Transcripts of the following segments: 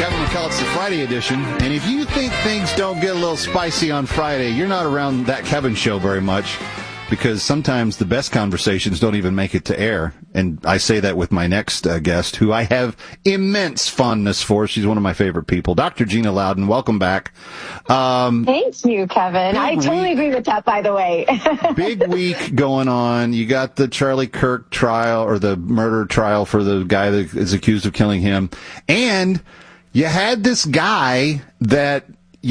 Kevin McCall, it's the Friday edition. And if you think things don't get a little spicy on Friday, you're not around that Kevin show very much, because sometimes the best conversations don't even make it to air. And I say that with my next guest, who I have immense fondness for. She's one of my favorite people. Dr. Gina Loudon, welcome back. Thank you, Kevin. I totally agree with that, by the way. Big week going on. You got the Charlie Kirk trial, or the murder trial for the guy that is accused of killing him. And you had this guy that,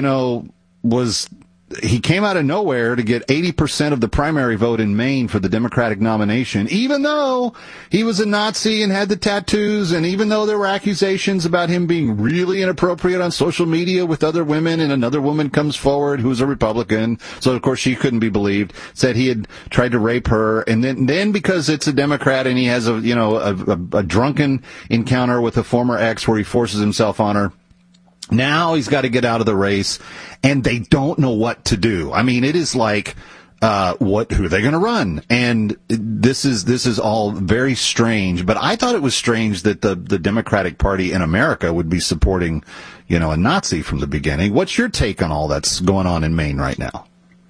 he came out of nowhere to get 80% of the primary vote in Maine for the Democratic nomination, even though he was a Nazi and had the tattoos, and even though there were accusations about him being really inappropriate on social media with other women, and another woman comes forward who's a Republican, so of course she couldn't be believed, said he had tried to rape her, and then because it's a Democrat and he has a drunken encounter with a former ex where he forces himself on her, now he's got to get out of the race, and they don't know what to do. I mean, it is like, who are they going to run? And this is all very strange. But I thought it was strange that the Democratic Party in America would be supporting, a Nazi from the beginning. What's your take on all that's going on in Maine right now?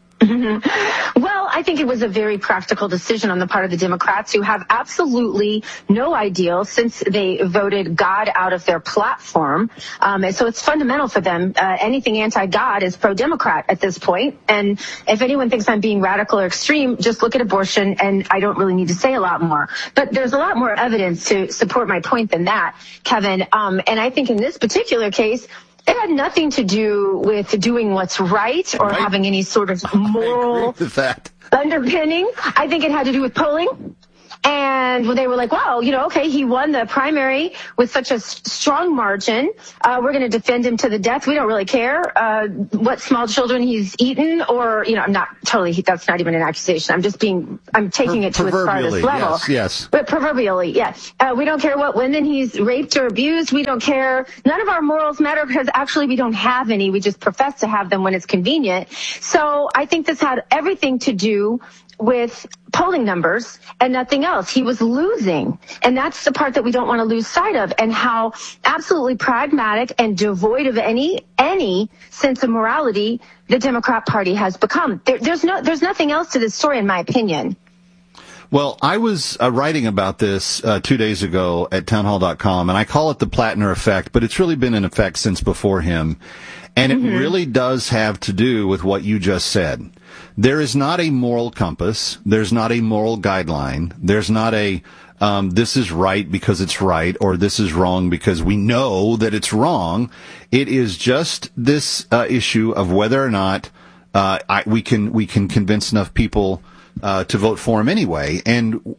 Well, I think it was a very practical decision on the part of the Democrats, who have absolutely no ideal since they voted God out of their platform. And so it's fundamental for them. Anything anti-God is pro-Democrat at this point. And if anyone thinks I'm being radical or extreme, just look at abortion, and I don't really need to say a lot more. But there's a lot more evidence to support my point than that, Kevin. And I think in this particular case, it had nothing to do with doing what's right or having any sort of moral underpinning. I think it had to do with polling. And when they were like, wow, okay, he won the primary with such a strong margin. We're going to defend him to the death. We don't really care what small children he's eaten, or, I'm not totally, that's not even an accusation. I'm taking it to its farthest level. Yes. But proverbially, yes. We don't care what women he's raped or abused. We don't care. None of our morals matter, because actually we don't have any. We just profess to have them when it's convenient. So I think this had everything to do with polling numbers and nothing else. He was losing. And that's the part that we don't want to lose sight of, and how absolutely pragmatic and devoid of any sense of morality the Democrat Party has become. There's nothing else to this story, in my opinion. Well, I was writing about this 2 days ago at townhall.com, and I call it the Plattner effect, but it's really been in effect since before him. And it really does have to do with what you just said. There is not a moral compass. There's not a moral guideline. There's not a this is right because it's right, or this is wrong because we know that it's wrong. It is just this issue of whether or not we can convince enough people to vote for him anyway. And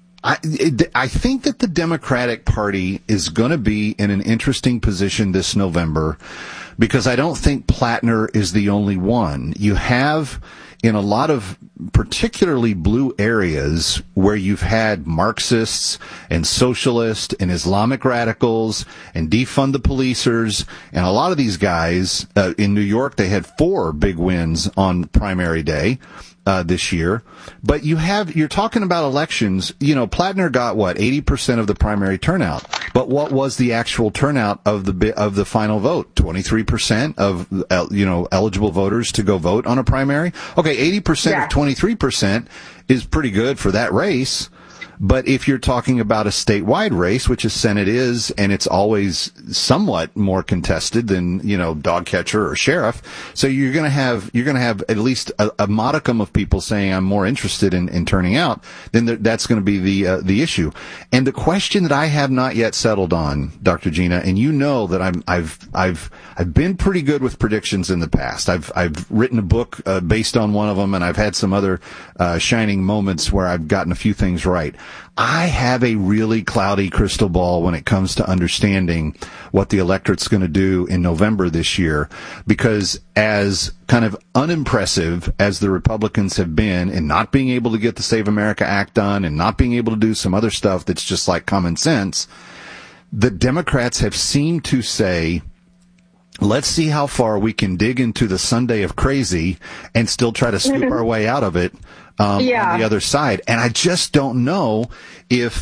I think that the Democratic Party is going to be in an interesting position this November, because I don't think Plattner is the only one. You have, in a lot of particularly blue areas where you've had Marxists and socialists and Islamic radicals and defund the policers, and a lot of these guys in New York, they had 4 big wins on primary day this year. But you're talking about elections. Plattner got 80% of the primary turnout. But what was the actual turnout of the final vote? 23% of eligible voters to go vote on a primary. Okay, 80% of 23% is pretty good for that race. But if you're talking about a statewide race, which a Senate is, and it's always somewhat more contested than, dog catcher or sheriff, so you're going to have at least a modicum of people saying I'm more interested in turning out, then that's going to be the issue. And the question that I have not yet settled on, Dr. Gina, and that I've been pretty good with predictions in the past. I've written a book based on one of them, and I've had some other shining moments where I've gotten a few things right. I have a really cloudy crystal ball when it comes to understanding what the electorate's going to do in November this year, because as kind of unimpressive as the Republicans have been in not being able to get the Save America Act done and not being able to do some other stuff that's just like common sense, the Democrats have seemed to say, let's see how far we can dig into the Sunday of crazy and still try to scoop our way out of it on the other side. And I just don't know if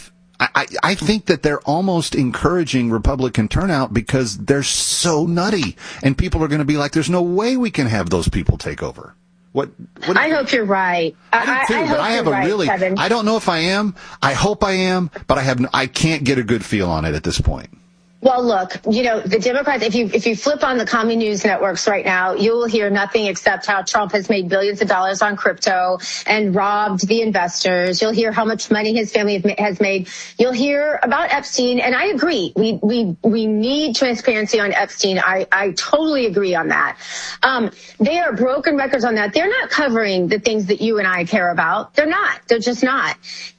I think that they're almost encouraging Republican turnout because they're so nutty, and people are going to be like, "There's no way we can have those people take over." What I hope you're right. I do too, but I have Kevin. I don't know if I am. I hope I am, but I can't get a good feel on it at this point. Well, look, the Democrats, if you flip on the commie news networks right now, you will hear nothing except how Trump has made billions of dollars on crypto and robbed the investors. You'll hear how much money his family has made. You'll hear about Epstein, and I agree. We need transparency on Epstein. I totally agree on that. They are broken records on that. They're not covering the things that you and I care about. They're not. They're just not.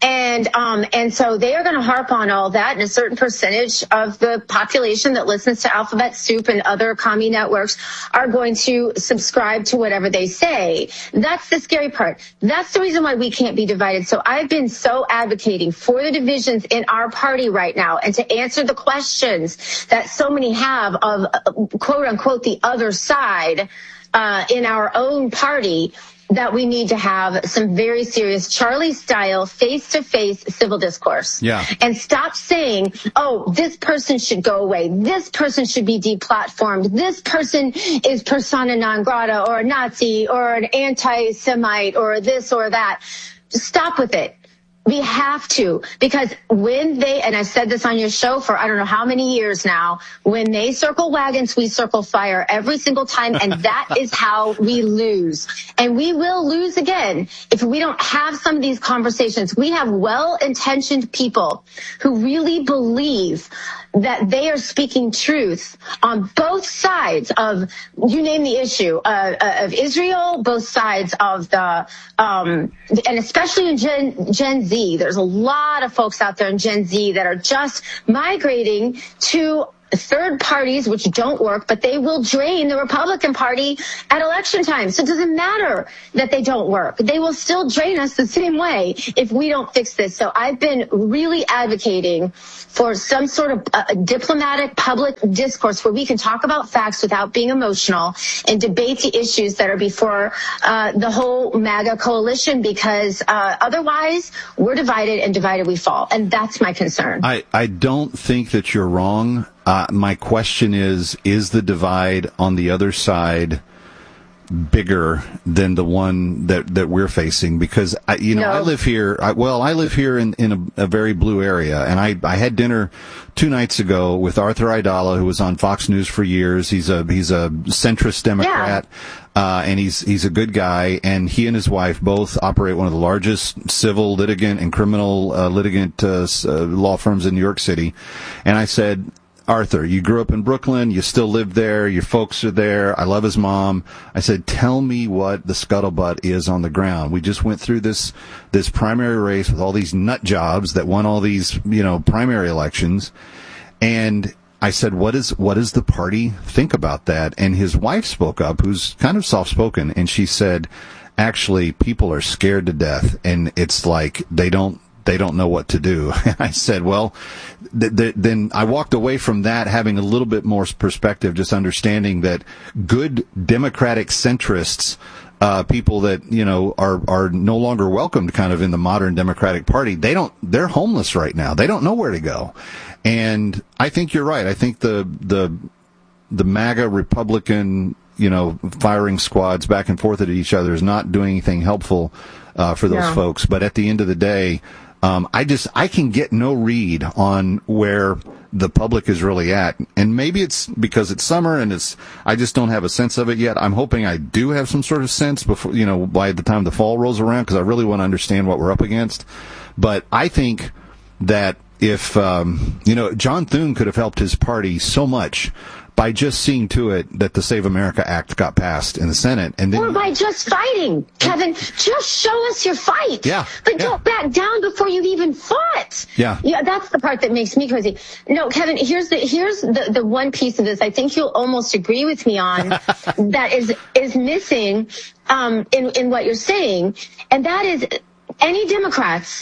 And so they are going to harp on all that, and a certain percentage of the population that listens to Alphabet Soup and other commie networks are going to subscribe to whatever they say. That's the scary part. That's the reason why we can't be divided. So I've been so advocating for the divisions in our party right now and to answer the questions that so many have of quote unquote the other side in our own party, that we need to have some very serious Charlie-style, face-to-face civil discourse. Yeah. And stop saying, oh, this person should go away. This person should be deplatformed. This person is persona non grata or a Nazi or an anti-Semite or this or that. Just stop with it. We have to, because when they, and I've said this on your show for I don't know how many years now, when they circle wagons, we circle fire every single time, and that is how we lose. And we will lose again if we don't have some of these conversations. We have well-intentioned people who really believe that they are speaking truth on both sides of, you name the issue, of Israel, both sides of the, and especially in Gen Z. There's a lot of folks out there in Gen Z that are just migrating to third parties, which don't work, but they will drain the Republican Party at election time. So it doesn't matter that they don't work. They will still drain us the same way if we don't fix this. So I've been really advocating for some sort of diplomatic public discourse where we can talk about facts without being emotional and debate the issues that are before the whole MAGA coalition, because otherwise we're divided, and divided we fall. And that's my concern. I don't think that you're wrong. My question is the divide on the other side bigger than the one that we're facing? Because I live here. I live here in a very blue area, and I had dinner 2 nights ago with Arthur Aidala, who was on Fox News for years. He's a centrist Democrat. Yeah. And he's a good guy, and he and his wife both operate one of the largest civil litigant and criminal litigant law firms in New York City. And I said, Arthur, you grew up in Brooklyn, you still live there, your folks are there, I love his mom. I said, tell me what the scuttlebutt is on the ground. We just went through this primary race with all these nut jobs that won all these, primary elections. And I said, what does the party think about that? And his wife spoke up, who's kind of soft-spoken, and she said, actually, people are scared to death, and it's like they don't know what to do. And I said, well, then I walked away from that having a little bit more perspective, just understanding that good Democratic centrists, people that, are no longer welcomed kind of in the modern Democratic Party, they're homeless right now. They don't know where to go. And I think you're right. I think the MAGA Republican, firing squads back and forth at each other is not doing anything helpful, for those folks. But at the end of the day, I can get no read on where the public is really at. And maybe it's because it's summer and I just don't have a sense of it yet. I'm hoping I do have some sort of sense before, by the time the fall rolls around, because I really want to understand what we're up against. But I think that if, John Thune could have helped his party so much by just seeing to it that the Save America Act got passed in the Senate. And then, or by just fighting. Kevin, just show us your fight. Yeah. But don't back down before you've even fought. Yeah. Yeah, that's the part that makes me crazy. No, Kevin, here's the one piece of this I think you'll almost agree with me on that is missing in what you're saying, and that is any Democrats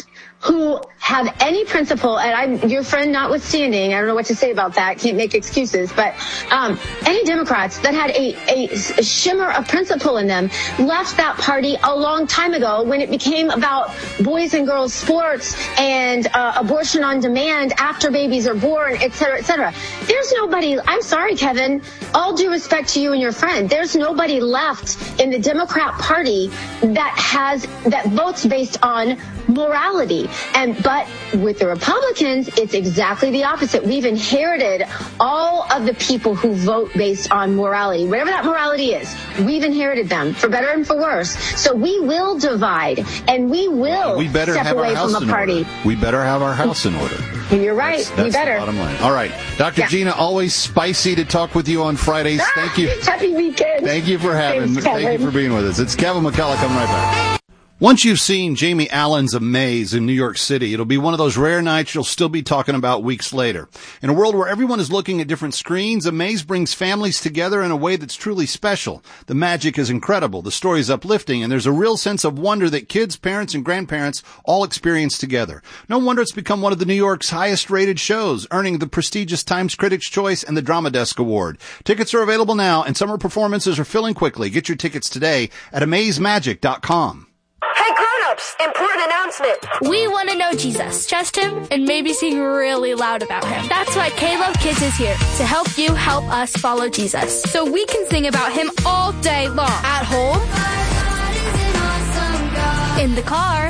who have any principle, and your friend notwithstanding, I don't know what to say about that, can't make excuses, but any Democrats that had a shimmer of principle in them left that party a long time ago when it became about boys and girls sports and abortion on demand after babies are born, et cetera, et cetera. There's nobody, I'm sorry, Kevin, all due respect to you and your friend, there's nobody left in the Democrat Party that votes based on morality. But with the Republicans, it's exactly the opposite. We've inherited all of the people who vote based on morality. Whatever that morality is, we've inherited them, for better and for worse. So we will divide, and we will step away from the party. We better have our house in order. You're right. That's we better. The bottom line. All right. Dr. Gina, always spicy to talk with you on Fridays. Thank you. Happy weekend. Thank you for having me. Thank you for being with us. It's Kevin McCullough coming right back. Once you've seen Jamie Allen's Amaze in New York City, it'll be one of those rare nights you'll still be talking about weeks later. In a world where everyone is looking at different screens, Amaze brings families together in a way that's truly special. The magic is incredible, the story is uplifting, and there's a real sense of wonder that kids, parents, and grandparents all experience together. No wonder it's become one of the New York's highest-rated shows, earning the prestigious Times Critics' Choice and the Drama Desk Award. Tickets are available now, and summer performances are filling quickly. Get your tickets today at amazemagic.com. Hey, grown-ups, important announcement. We want to know Jesus, trust him, and maybe sing really loud about him. That's why K-Love Kids is here, to help you help us follow Jesus. So we can sing about him all day long. At home, in the car,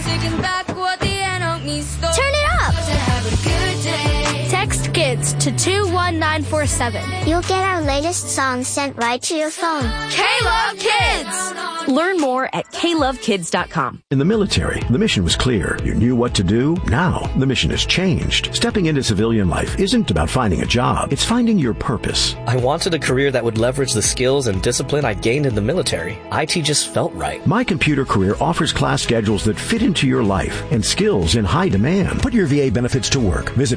turn it up. Text KIDS to 21947. You'll get our latest songs sent right to your phone. K-Love Kids! Learn more at KLoveKids.com. In the military, the mission was clear. You knew what to do. Now, the mission has changed. Stepping into civilian life isn't about finding a job. It's finding your purpose. I wanted a career that would leverage the skills and discipline I gained in the military. IT just felt right. My Computer Career offers class schedules that fit into your life and skills in high demand. Put your VA benefits to work. Visit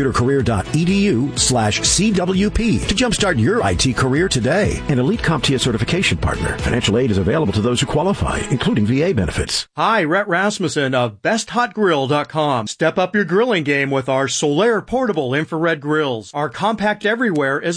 mycomputercareer.edu/CWP to jumpstart your IT career today. An Elite CompTIA certification partner. Financial aid is available to those who qualify, including VA benefits. Hi, Rhett Rasmussen of BestHotGrill.com. Step up your grilling game with our Solaire portable infrared grills. Our compact everywhere is